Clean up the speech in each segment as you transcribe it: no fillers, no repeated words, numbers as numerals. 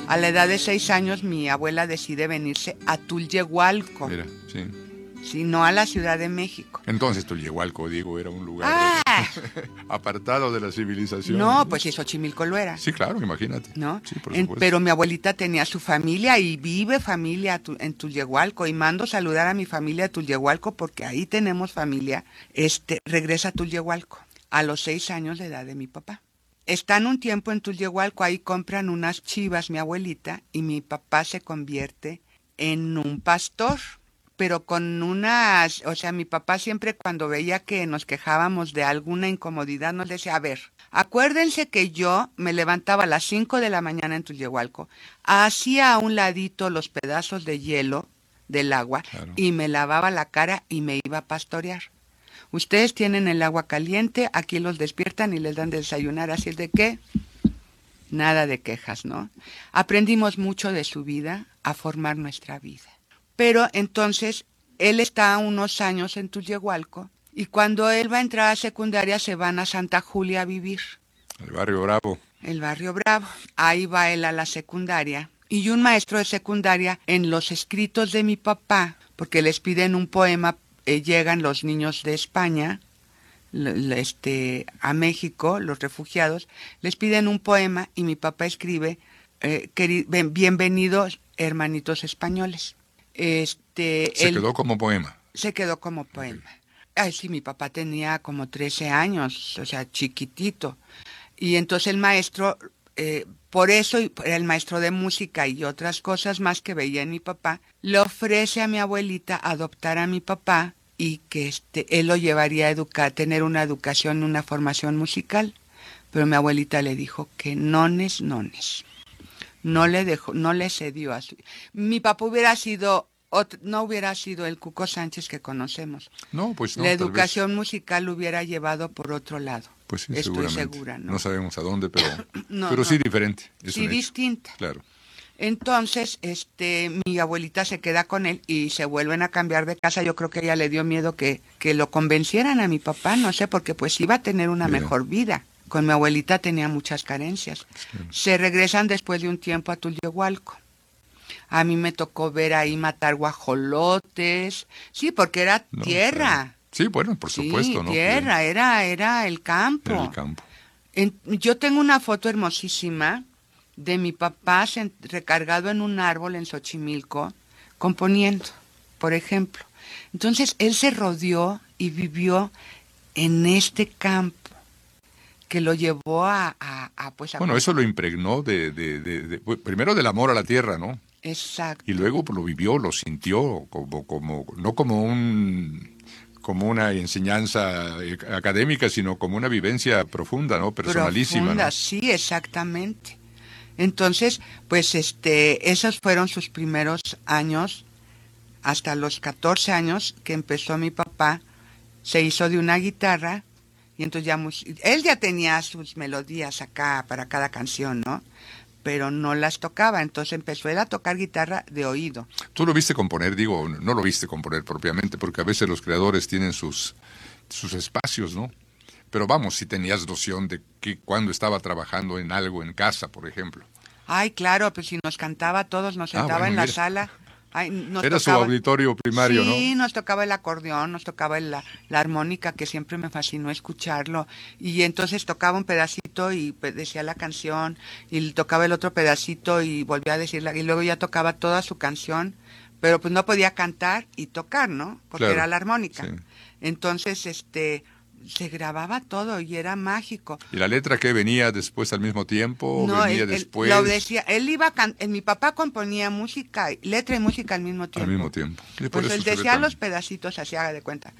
A la edad de 6 años, mi abuela decide venirse a Tulyehualco. Mira, sí. Sí, no a la Ciudad de México. Entonces Tulyehualco, digo, era un lugar apartado de la civilización. No, pues sí, Xochimilco lo era. Sí, claro, imagínate. ¿No? Sí, por supuesto. Pero mi abuelita tenía su familia y vive familia en Tulyehualco. Y mando saludar a mi familia de Tulyehualco porque ahí tenemos familia. Regresa a Tulyehualco a los 6 años de edad de mi papá. Están un tiempo en Tulyehualco, ahí compran unas chivas mi abuelita y mi papá se convierte en un pastor. Pero con unas, o sea, mi papá siempre cuando veía que nos quejábamos de alguna incomodidad nos decía, a ver, acuérdense que yo me levantaba a las 5 de la mañana en Tulyehualco, hacía a un ladito los pedazos de hielo del agua, claro, y me lavaba la cara y me iba a pastorear. Ustedes tienen el agua caliente, aquí los despiertan y les dan de desayunar, así es de que nada de quejas, ¿no? Aprendimos mucho de su vida a formar nuestra vida. Pero entonces, él está unos años en Tulyehualco y cuando él va a entrar a secundaria se van a Santa Julia a vivir. El barrio Bravo. El barrio Bravo. Ahí va él a la secundaria. Y un maestro de secundaria, en los escritos de mi papá, porque les piden un poema, llegan los niños de España, a México, los refugiados, les piden un poema y mi papá escribe, bienvenidos hermanitos españoles. Se quedó como poema. Se quedó como poema. Ay, sí, mi papá tenía como 13 años, o sea, chiquitito. Y entonces el maestro, por eso era el maestro de música y otras cosas más que veía en mi papá, le ofrece a mi abuelita adoptar a mi papá y que él lo llevaría a tener una educación, una formación musical. Pero mi abuelita le dijo que nones. No le dejó, no le cedió a su... Mi papá no hubiera sido el Cuco Sánchez que conocemos. No, pues no. La educación musical lo hubiera llevado por otro lado. Pues sí, estoy segura, ¿no? No sabemos a dónde, pero, no. Sí diferente. Sí distinta. Claro. Entonces, mi abuelita se queda con él y se vuelven a cambiar de casa. Yo creo que ella le dio miedo que lo convencieran a mi papá, no sé, porque pues iba a tener una mejor vida. Con mi abuelita tenía muchas carencias. Sí. Se regresan después de un tiempo a Tulyehualco. A mí me tocó ver ahí matar guajolotes. Sí, porque era tierra. Claro. Sí, bueno, por supuesto, ¿no? Tierra, era el campo. Era el campo. Yo tengo una foto hermosísima de mi papá recargado en un árbol en Xochimilco, componiendo, por ejemplo. Entonces, él se rodeó y vivió en este campo, que lo llevó Bueno, eso lo impregnó primero del amor a la tierra, ¿no? Exacto. Y luego lo vivió, lo sintió, no como una enseñanza académica, sino como una vivencia profunda, ¿no? Personalísima. Profunda, ¿no? Sí, exactamente. Entonces, pues esos fueron sus primeros años, hasta los 14 años que empezó mi papá, se hizo de una guitarra. Y entonces él ya tenía sus melodías acá para cada canción, ¿no? Pero no las tocaba, entonces empezó él a tocar guitarra de oído. ¿Tú lo viste componer? Digo, no lo viste componer propiamente, porque a veces los creadores tienen sus espacios, ¿no? Pero vamos, si tenías noción de que cuando estaba trabajando en algo en casa, por ejemplo. Ay, claro, pues si nos cantaba a todos, nos sentaba en la sala. Era su auditorio primario, ¿no? Sí, nos tocaba el acordeón, nos tocaba la armónica, que siempre me fascinó escucharlo. Y entonces tocaba un pedacito y decía la canción, y tocaba el otro pedacito y volvía a decirla, y luego ya tocaba toda su canción, pero pues no podía cantar y tocar, ¿no? Porque claro, era la armónica. Sí. Entonces, se grababa todo y era mágico. ¿Y la letra que venía después al mismo tiempo? No, venía después. Lo decía, mi papá componía música, letra y música al mismo tiempo. Al mismo tiempo. Pues él decía los pedacitos así, haga de cuenta.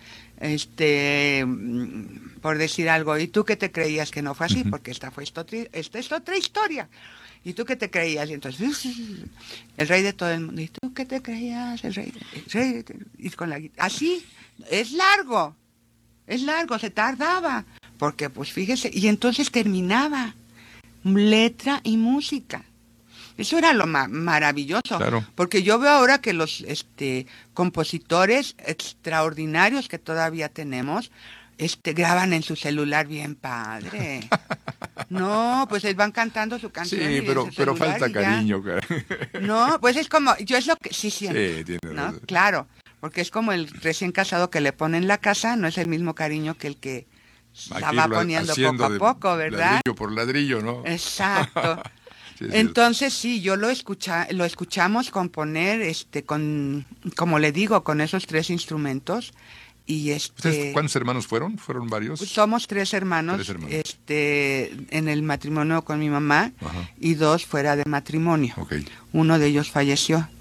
Por decir algo, ¿y tú qué te creías? Que no fue así, porque esta es otra historia. ¿Y tú qué te creías? Y entonces, el rey de todo el mundo. ¿Y tú qué te creías? El rey y con la guitarra. Así, es largo, se tardaba. Porque, pues fíjese, y entonces terminaba letra y música. Eso era lo maravilloso. Claro. Porque yo veo ahora que los compositores extraordinarios que todavía tenemos, graban en su celular bien padre. No, pues van cantando su canción. Sí, pero falta cariño, cara. No, pues es como, yo es lo que sí siento. Sí, tiene ¿no? razón. Claro, porque es como el recién casado que le pone en la casa, no es el mismo cariño que el que la va poniendo poco a poco, ¿verdad? Ladrillo por ladrillo, ¿no? Exacto. Sí, Entonces sí, yo lo escuchamos componer, como le digo, con esos 3 instrumentos. Y ¿Ustedes cuántos hermanos fueron? ¿Fueron varios? Somos 3 hermanos, 3 hermanos. en el matrimonio con mi mamá. Ajá. Y 2 fuera de matrimonio. Okay. Uno de ellos falleció.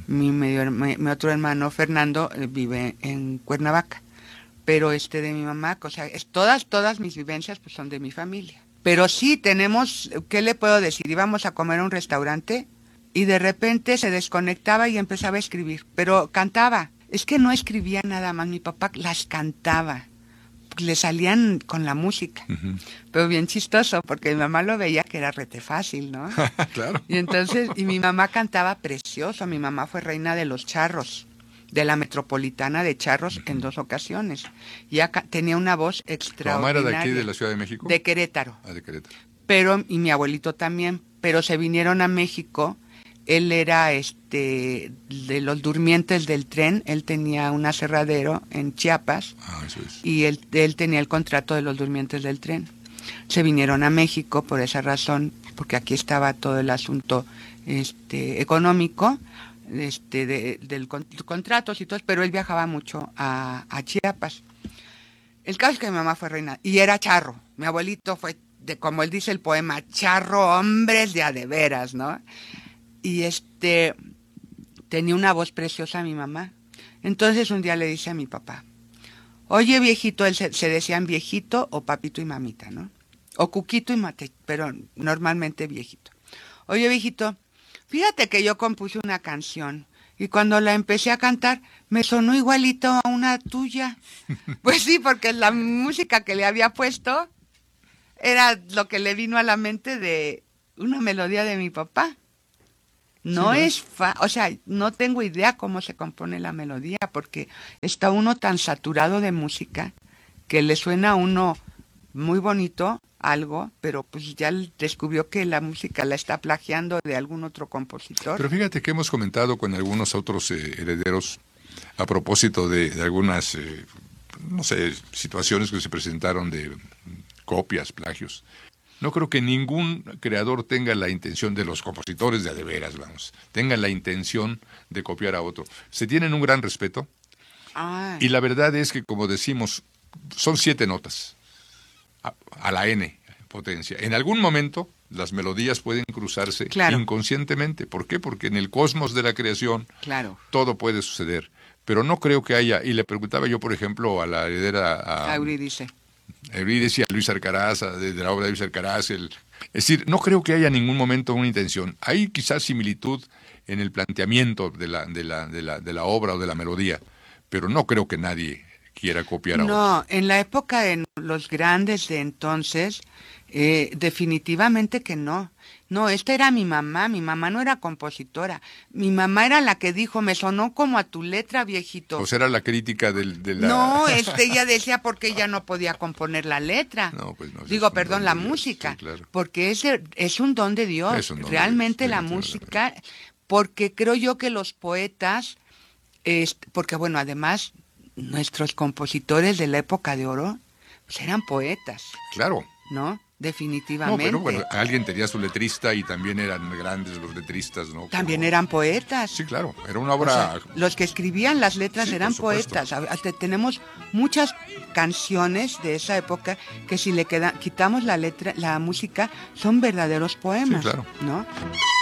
Mi otro hermano Fernando vive en Cuernavaca. Pero de mi mamá, o sea, todas mis vivencias pues son de mi familia. Pero sí tenemos, ¿qué le puedo decir? Íbamos a comer a un restaurante y de repente se desconectaba y empezaba a escribir, pero cantaba. Es que no escribía nada más, mi papá las cantaba, le salían con la música. Pero bien chistoso, porque mi mamá lo veía que era rete fácil, ¿no? Claro. Y entonces, mi mamá cantaba precioso, mi mamá fue reina de los charros, de la Metropolitana de Charros en 2 ocasiones. Ya tenía una voz extraordinaria. ¿Tu mamá era de aquí, de la Ciudad de México? De Querétaro. Ah, de Querétaro. Y mi abuelito también, pero se vinieron a México. Él era de los durmientes del tren, él tenía un aserradero en Chiapas. Ah, eso es. Y él tenía el contrato de los durmientes del tren. Se vinieron a México por esa razón, porque aquí estaba todo el asunto económico, del contratos y todo, pero él viajaba mucho a Chiapas. El caso es que mi mamá fue reina y era charro. Mi abuelito fue, como él dice el poema, charro hombres de a de veras, ¿no? Y tenía una voz preciosa mi mamá. Entonces un día le dice a mi papá, oye viejito, él se decían viejito o papito y mamita, ¿no? O cuquito y mate, pero normalmente viejito. Oye viejito, fíjate que yo compuse una canción y cuando la empecé a cantar me sonó igualito a una tuya. Pues sí, porque la música que le había puesto era lo que le vino a la mente de una melodía de mi papá. No sí, es o sea, no tengo idea cómo se compone la melodía porque está uno tan saturado de música que le suena a uno muy bonito algo, pero pues ya descubrió que la música la está plagiando de algún otro compositor. Pero fíjate que hemos comentado con algunos otros herederos a propósito de algunas, no sé, situaciones que se presentaron de copias, plagios. No creo que ningún creador tenga la intención, de los compositores de veras, vamos, tengan la intención de copiar a otro. Se tienen un gran respeto. Y la verdad es que, como decimos, son 7 notas a la N potencia. En algún momento las melodías pueden cruzarse inconscientemente. ¿Por qué? Porque en el cosmos de la creación todo puede suceder. Pero no creo que haya, y le preguntaba yo, por ejemplo, a la heredera, a Eurídice y a Luis Alcaraz, de la obra de Luis Alcaraz. Es decir, no creo que haya en ningún momento una intención. Hay quizás similitud en el planteamiento de la obra o de la melodía, pero no creo que nadie quiera copiar a otro. No, en la época de los grandes de entonces, definitivamente que no. No, esta era mi mamá no era compositora. Mi mamá era la que dijo, me sonó como a tu letra, viejito. Pues era la crítica de la... No, ella decía porque ella no podía componer la letra. No, pues no. Digo, perdón, la música. Sí, claro. Porque es un don de Dios. Realmente la música, porque creo yo que los poetas, porque bueno, además, nuestros compositores de la época de oro, pues eran poetas. Claro. ¿No? Definitivamente. No, pero bueno, alguien tenía su letrista y también eran grandes los letristas, ¿no? También eran poetas. Sí, claro, era una obra... O sea, los que escribían las letras eran poetas. Hasta tenemos muchas canciones de esa época que si le quitamos la letra, la música, son verdaderos poemas, sí, claro. ¿no?